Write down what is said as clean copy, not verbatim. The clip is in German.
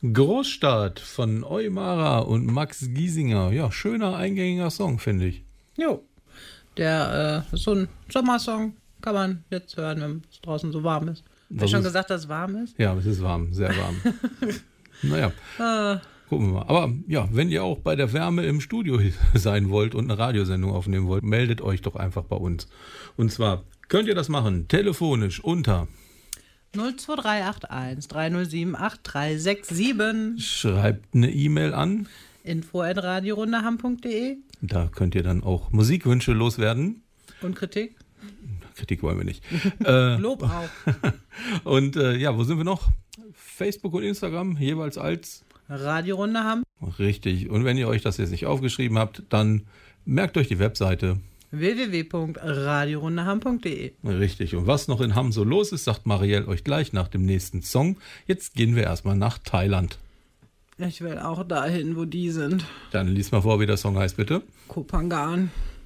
Großstadt von Eumara und Max Giesinger. Ja, schöner, eingängiger Song, finde ich. Jo, der ist so ein Sommersong, kann man jetzt hören, wenn es draußen so warm ist. Hast du schon gesagt, dass es warm ist? Ja, es ist warm, sehr warm. Naja, gucken wir mal. Aber ja, wenn ihr auch bei der Wärme im Studio sein wollt und eine Radiosendung aufnehmen wollt, meldet euch doch einfach bei uns. Und zwar könnt ihr das machen, telefonisch unter 02381 307 8367. Schreibt eine E-Mail an info@radiorundeham.de. Da könnt ihr dann auch Musikwünsche loswerden. Und Kritik? Kritik wollen wir nicht. Lob auch. Und ja, wo sind wir noch? Facebook und Instagram jeweils als Radio Rundeham. Richtig. Und wenn ihr euch das jetzt nicht aufgeschrieben habt, dann merkt euch die Webseite www.radiorundeham.de. Richtig. Und was noch in Hamm so los ist, sagt Marielle euch gleich nach dem nächsten Song. Jetzt gehen wir erstmal nach Thailand. Ich will auch dahin, wo die sind. Dann lies mal vor, wie der Song heißt, bitte. Koh Phangan.